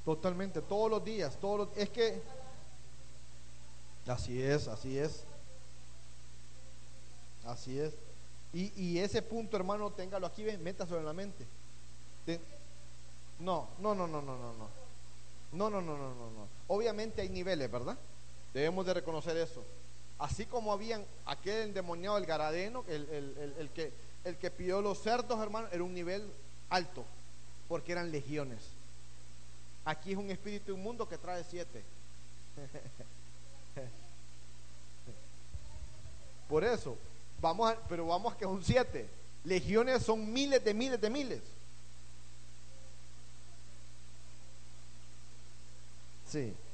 Totalmente, todos los días, es que así es, así es. Y ese punto, hermano, téngalo aquí, ven, métaselo en la mente. Te- no, no, no, no, no, no, no. No, no, no, no, no, no. Obviamente hay niveles, ¿verdad? Debemos de reconocer eso. Así como habían aquel endemoniado, el Garadeno, el que pidió los cerdos, hermano, era un nivel alto, porque eran legiones. Aquí es un espíritu inmundo que trae 7. Por eso, pero vamos a que son 7. Legiones son miles de miles de miles. Sí.